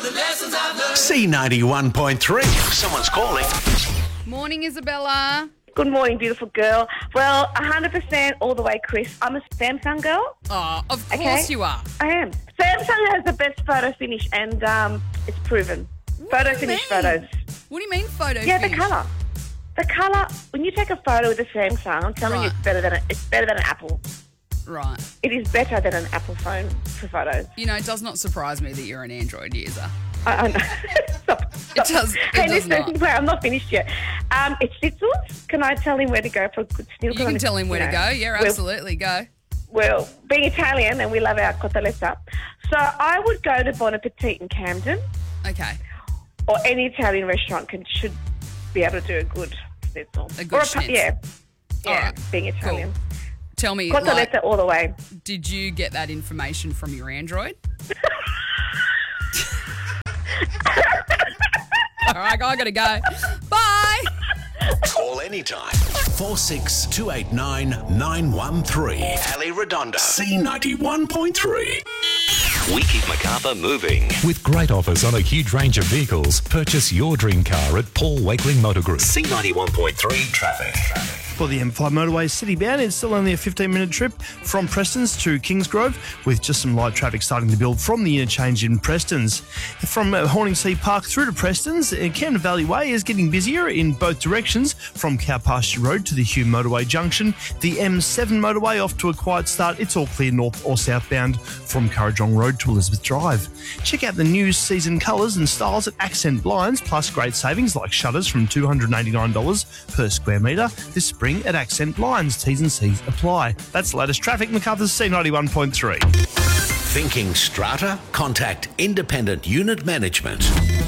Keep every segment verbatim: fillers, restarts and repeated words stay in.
C ninety-one point three. Someone's calling. Morning, Isabella. Good morning, beautiful girl. Well, one hundred percent all the way, Chris. I'm a Samsung girl. Oh, of course Okay. you are. I am. Samsung has the best photo finish, and um, it's proven. Photo do you finish mean? photos. What do you mean photo Yeah, finish? the colour. The colour. When you take a photo with a Samsung, I'm telling you, Right. it's better than a, it's better than an Apple. Right. It is better than an Apple phone for photos. You know, it does not surprise me that you're an Android user. I, I know. stop, stop. does- it hey, does listen, not. wait, I'm not finished yet. Um, it's Schnitzel's. Can I tell him where to go for a good schnitzel? You can tell him where to go. Yeah, Well, absolutely. Go. Well, being Italian, and we love our cotoletta, so I would go to Bon Appetit in Camden, Okay. or any Italian restaurant can should be able to do a good schnitzel. A good or pa- schnitzel. Yeah, yeah. All right. Being Italian, Tell me, cotoletta like, all the way. did you get that information from your Android? All right, I gotta go. Bye. Call anytime. four six two eight nine nine one three. Ali Redondo. C ninety-one point three. We keep Macarthur moving. With great offers on a huge range of vehicles, purchase your dream car at Paul Wakeling Motor Group. C ninety-one point three traffic. For the M five motorway city bound, it's still only a fifteen minute trip from Prestons to Kingsgrove, with just some light traffic starting to build from the interchange in Prestons. From uh, Horningsea Park through to Prestons, uh, Camden Valley Way is getting busier in both directions from Cow Pasture Road to the Hume Motorway Junction. The M seven motorway off to a quiet start. It's all clear north or southbound from Currajong Road to Elizabeth Drive. Check out the new season colours and styles at Accent Blinds, plus great savings like shutters from two hundred eighty-nine dollars per square metre this spring at Accent Blinds. T's and C's apply. That's the latest traffic. Macarthur's C ninety-one point three. Thinking strata? Contact Independent Unit Management.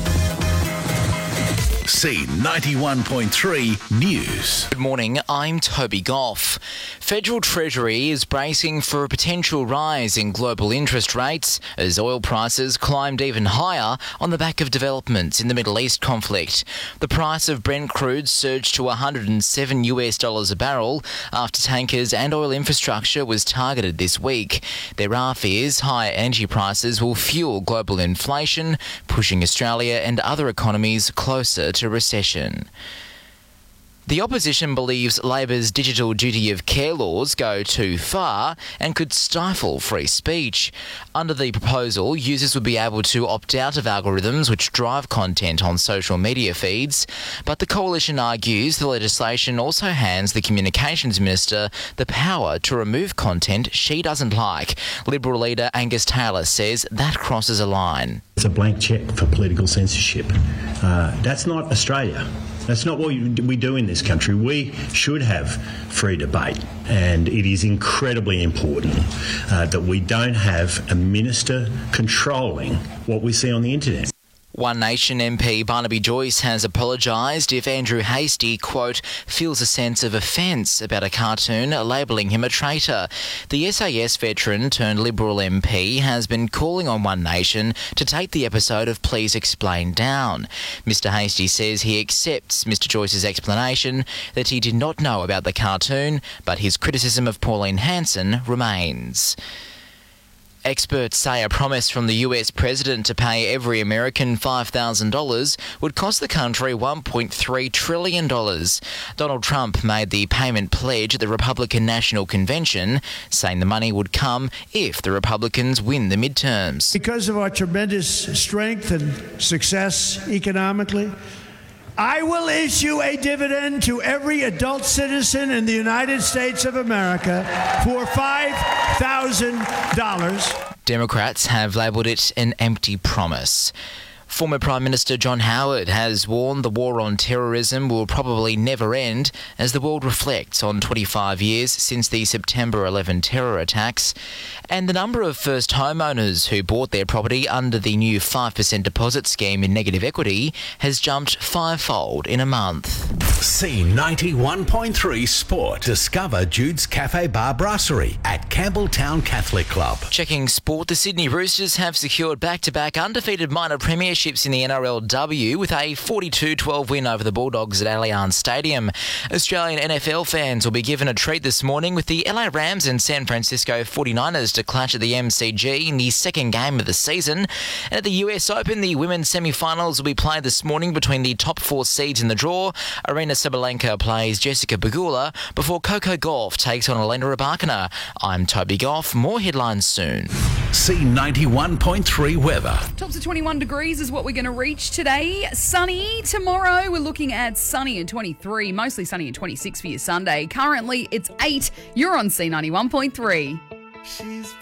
C ninety-one point three News. Good morning, I'm Toby Goff. Federal Treasury is bracing for a potential rise in global interest rates as oil prices climbed even higher on the back of developments in the Middle East conflict. The price of Brent crude surged to one hundred seven US dollars a barrel after tankers and oil infrastructure was targeted this week. There are fears higher energy prices will fuel global inflation, pushing Australia and other economies closer to recession. The opposition believes Labor's digital duty of care laws go too far and could stifle free speech. Under the proposal, users would be able to opt out of algorithms which drive content on social media feeds, but the coalition argues the legislation also hands the Communications Minister the power to remove content she doesn't like. Liberal leader Angus Taylor says that crosses a line. It's a blank cheque for political censorship. Uh, that's not Australia. That's not what we do in this country. We should have free debate, and it is incredibly important uh, that we don't have a minister controlling what we see on the internet. One Nation M P Barnaby Joyce has apologised if Andrew Hastie, quote, feels a sense of offence about a cartoon labelling him a traitor. The S A S veteran turned Liberal M P has been calling on One Nation to take the episode of Please Explain down. Mister Hastie says he accepts Mister Joyce's explanation that he did not know about the cartoon, but his criticism of Pauline Hanson remains. Experts say a promise from the U S president to pay every American five thousand dollars would cost the country one point three trillion dollars. Donald Trump made the payment pledge at the Republican National Convention, saying the money would come if the Republicans win the midterms. Because of our tremendous strength and success economically, I will issue a dividend to every adult citizen in the United States of America for five thousand dollars. Democrats have labelled it an empty promise. Former Prime Minister John Howard has warned the war on terrorism will probably never end as the world reflects on twenty-five years since the September eleventh terror attacks. And the number of first homeowners who bought their property under the new five percent deposit scheme in negative equity has jumped fivefold in a month. C ninety-one point three Sport. Discover Jude's Cafe Bar Brasserie at Campbelltown Catholic Club. Checking sport, the Sydney Roosters have secured back-to-back undefeated minor premiership Premierships in the N R L W with a forty-two twelve win over the Bulldogs at Allianz Stadium. Australian N F L fans will be given a treat this morning with the L A Rams and San Francisco forty-niners to clash at the M C G in the second game of the season. And at the U S Open, the women's semi-finals will be played this morning between the top four seeds in the draw. Arena Sabalenka plays Jessica Pegula before Coco Gauff takes on Elena Rybakina. I'm Toby Goff. More headlines soon. C ninety-one point three weather. Tops of twenty-one degrees is what we're going to reach today. Sunny tomorrow. We're looking at sunny and twenty-three, mostly sunny and twenty-six for your Sunday. Currently, it's eight. You're on C ninety-one point three. She's